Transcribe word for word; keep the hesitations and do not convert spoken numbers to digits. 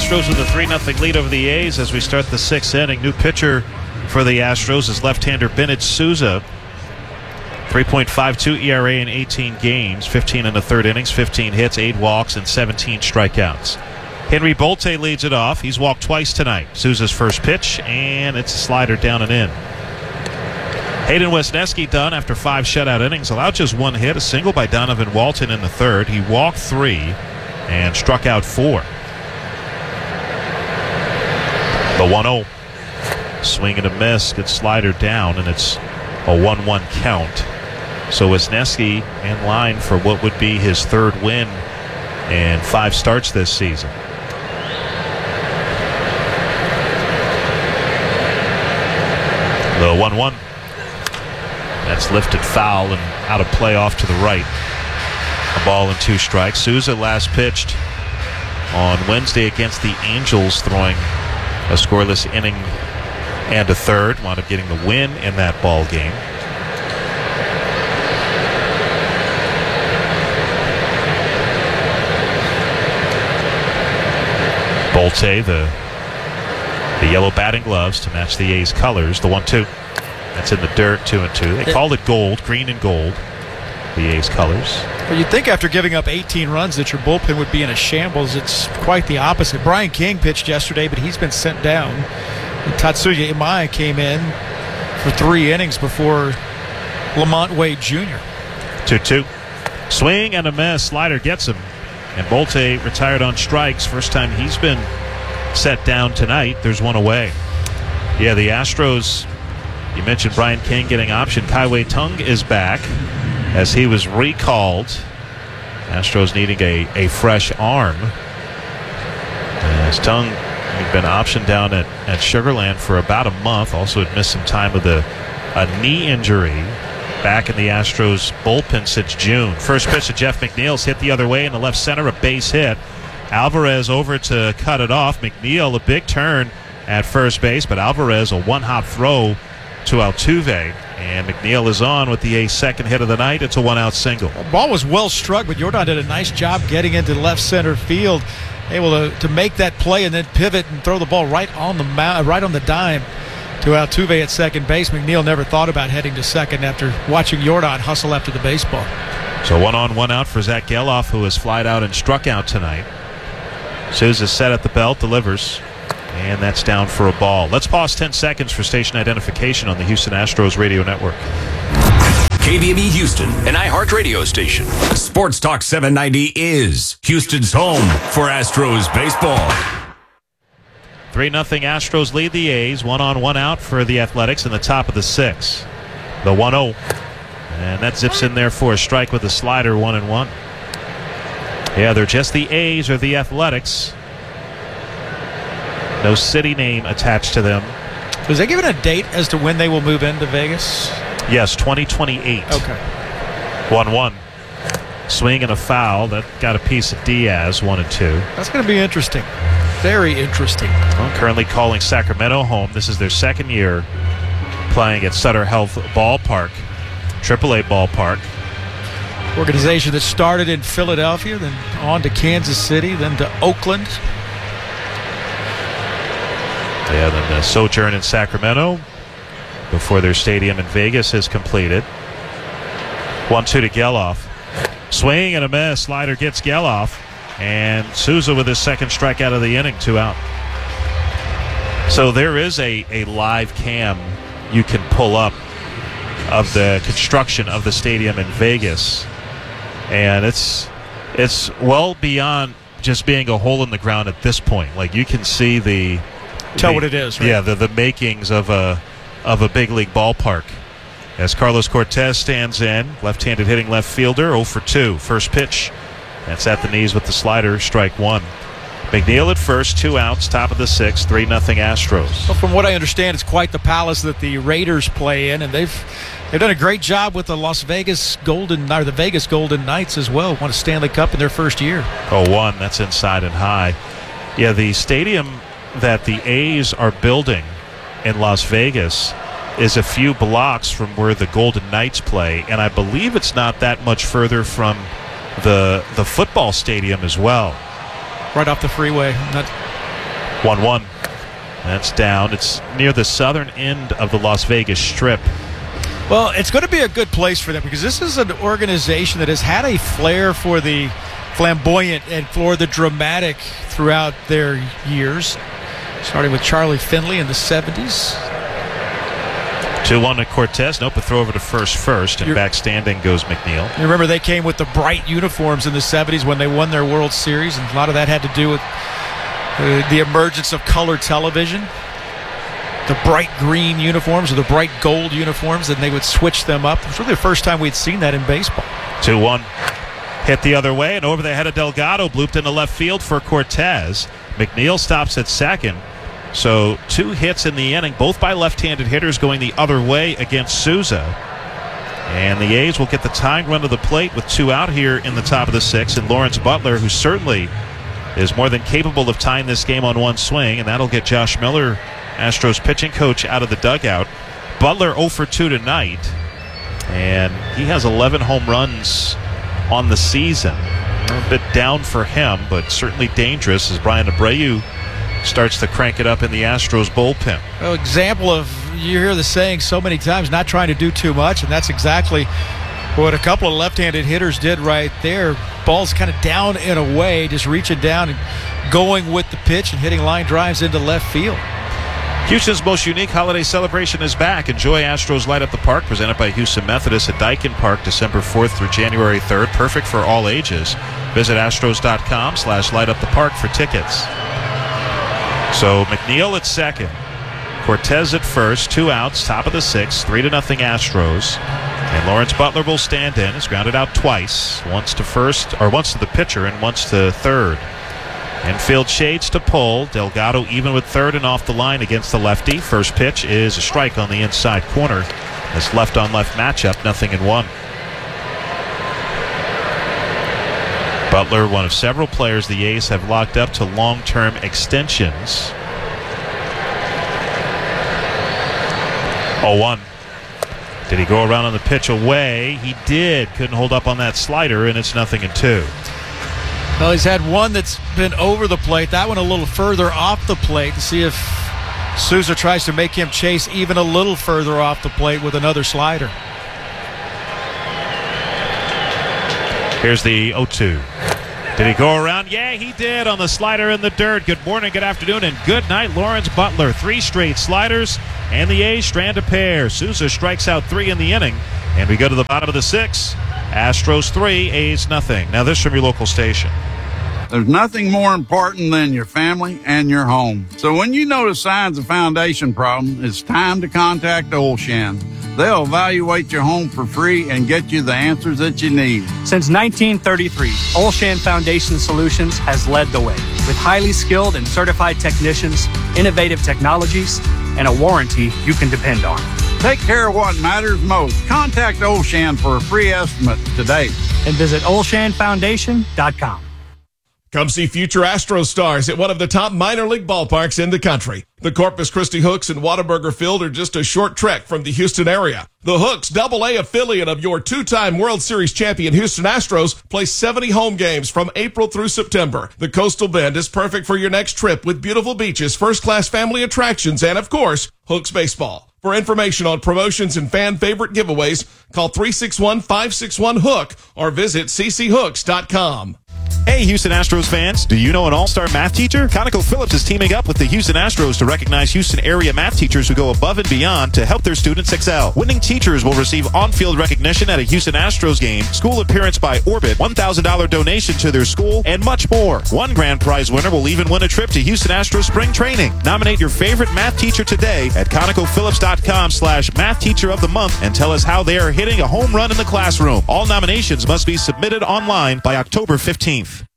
Astros with a three nothing lead over the A's as we start the sixth inning. New pitcher for the Astros is left-hander Bennett Sousa. three point five two E R A in eighteen games, fifteen in the third innings, fifteen hits, eight walks, and seventeen strikeouts. Henry Bolte leads it off. He's walked twice tonight. Sousa's first pitch, and it's a slider down and in. Hayden Wesneski done after five shutout innings, allowed just one hit, a single by Donovan Walton in the third. He walked three and struck out four. The one oh. Swing and a miss. Good slider down, and it's a one one count. So Wesneski in line for what would be his third win in five starts this season. The one one. That's lifted foul and out of play off to the right. A ball and two strikes. Sousa last pitched on Wednesday against the Angels, throwing a scoreless inning and a third. Wound up getting the win in that ball game. Bolte, the the yellow batting gloves to match the A's colors. The one two. That's in the dirt, two and two. They called it gold, green and gold, the A's colors. Well, you'd think after giving up eighteen runs that your bullpen would be in a shambles. It's quite the opposite. Brian King pitched yesterday, but he's been sent down. And Tatsuya Imai came in for three innings before Lamont Wade Junior two two. Swing and a miss. Slider gets him. And Bolte retired on strikes. First time he's been set down tonight. There's one away. Yeah, the Astros, you mentioned Brian King getting option. Kaiwei Tung is back as he was recalled. Astros needing a, a fresh arm. As Tung had been optioned down at, at Sugar Land for about a month. Also had missed some time with a, a knee injury. Back in the Astros bullpen since June. First pitch to Jeff McNeil's hit the other way in the left center, a base hit. Alvarez over to cut it off. McNeil, a big turn at first base, but Alvarez, a one-hop throw to Altuve. And McNeil is on with the A's second hit of the night. It's a one-out single. The ball was well struck, but Jordan did a nice job getting into left center field, able to, to make that play and then pivot and throw the ball right on the mount, right on the dime to Altuve at second base. McNeil never thought about heading to second after watching Jordan hustle after the baseball. So one on, one out for Zach Geloff, who has flied out and struck out tonight. Sousa set at the belt, delivers, and that's down for a ball. Let's pause ten seconds for station identification on the Houston Astros radio network. K B M E Houston, an iHeart radio station. Sports Talk seven ninety is Houston's home for Astros baseball. three nothing Astros lead the A's. One on, one out for the Athletics in the top of the sixth. The one oh. And that zips in there for a strike with a slider, one and one. Yeah, they're just the A's or the Athletics. No city name attached to them. Was they given a date as to when they will move into Vegas? Yes, twenty twenty-eight. Okay. one one. Swing and a foul. That got a piece of Diaz, one and two. That's going to be interesting. Very interesting. Well, currently calling Sacramento home. This is their second year playing at Sutter Health Ballpark, triple A ballpark. Organization that started in Philadelphia, then on to Kansas City, then to Oakland. Yeah, then the sojourn in Sacramento before their stadium in Vegas is completed. one two to Geloff. Swing and a miss. Slider gets Geloff. And Sousa with his second strikeout of the inning, two out. So there is a, a live cam you can pull up of the construction of the stadium in Vegas. And it's it's well beyond just being a hole in the ground at this point. Like, you can see the... Tell the, what it is, right? Yeah, the, the makings of a, of a big league ballpark. As Carlos Cortez stands in, left-handed hitting left fielder, oh for two. First pitch. That's at the knees with the slider, strike one. McNeil at first, two outs, top of the sixth, three nothing Astros. Well, from what I understand, it's quite the palace that the Raiders play in, and they've they've done a great job with the Las Vegas Golden, or the Vegas Golden Knights as well. Won a Stanley Cup in their first year. oh one, that's inside and high. Yeah, the stadium that the A's are building in Las Vegas is a few blocks from where the Golden Knights play, and I believe it's not that much further from the the football stadium as well. Right off the freeway. Not one one. That's down. It's near the southern end of the Las Vegas Strip. Well, it's going to be a good place for them because this is an organization that has had a flair for the flamboyant and for the dramatic throughout their years, starting with Charlie Finley in the seventies. two one to Cortez. Nope, a throw over to first first, and You're, back standing goes McNeil. You remember they came with the bright uniforms in the seventies when they won their World Series, and a lot of that had to do with uh, the emergence of color television. The bright green uniforms or the bright gold uniforms, and they would switch them up. It was really the first time we'd seen that in baseball. two one. Hit the other way, and over the head of Delgado, blooped into left field for Cortez. McNeil stops at second. So two hits in the inning, both by left-handed hitters going the other way against Souza. And the A's will get the tying run to the plate with two out here in the top of the sixth. And Lawrence Butler, who certainly is more than capable of tying this game on one swing, and that'll get Josh Miller, Astros pitching coach, out of the dugout. Butler oh for two tonight, and he has eleven home runs on the season. A bit down for him, but certainly dangerous as Brian Abreu starts to crank it up in the Astros bullpen. Well, example of, you hear the saying so many times, not trying to do too much, and that's exactly what a couple of left-handed hitters did right there. Ball's kind of down and away, just reaching down and going with the pitch and hitting line drives into left field. Houston's most unique holiday celebration is back. Enjoy Astros Light Up the Park, presented by Houston Methodist at Daikin Park, December fourth through January third. Perfect for all ages. Visit astros.com slash light up the park for tickets. So McNeil at second, Cortez at first, two outs, top of the sixth, three to nothing Astros. And Lawrence Butler will stand in. He's grounded out twice, once to first, or once to the pitcher and once to third. Infield shades to pull. Delgado even with third and off the line against the lefty. First pitch is a strike on the inside corner. This left-on-left matchup, nothing in one. Butler, one of several players the A's have locked up to long-term extensions. oh one. Did he go around on the pitch away? He did. Couldn't hold up on that slider, and it's nothing in two. Well, he's had one that's been over the plate. That one a little further off the plate to see if Souza tries to make him chase even a little further off the plate with another slider. Here's the oh two. Did he go around? Yeah, he did on the slider in the dirt. Good morning, good afternoon, and good night, Lawrence Butler. Three straight sliders, and the A's strand a pair. Souza strikes out three in the inning, and we go to the bottom of the sixth. Astros three, A's nothing. Now this from your local station. There's nothing more important than your family and your home. So when you notice signs of foundation problem, it's time to contact Olshan. They'll evaluate your home for free and get you the answers that you need. Since nineteen thirty-three, Olshan Foundation Solutions has led the way with highly skilled and certified technicians, innovative technologies, and a warranty you can depend on. Take care of what matters most. Contact Olshan for a free estimate today. And visit olshan foundation dot com. Come see future Astros stars at one of the top minor league ballparks in the country. The Corpus Christi Hooks and Whataburger Field are just a short trek from the Houston area. The Hooks, double A affiliate of your two-time World Series champion Houston Astros, play seventy home games from April through September. The Coastal Bend is perfect for your next trip with beautiful beaches, first-class family attractions, and, of course, Hooks baseball. For information on promotions and fan favorite giveaways, call three six one, five six one, HOOK or visit c c hooks dot com. Hey, Houston Astros fans, do you know an all-star math teacher? ConocoPhillips is teaming up with the Houston Astros to recognize Houston area math teachers who go above and beyond to help their students excel. Winning teachers will receive on-field recognition at a Houston Astros game, school appearance by Orbit, one thousand dollars donation to their school, and much more. One grand prize winner will even win a trip to Houston Astros spring training. Nominate your favorite math teacher today at ConocoPhillips.com slash math teacher of the month and tell us how they are hitting a home run in the classroom. All nominations must be submitted online by October fifteenth.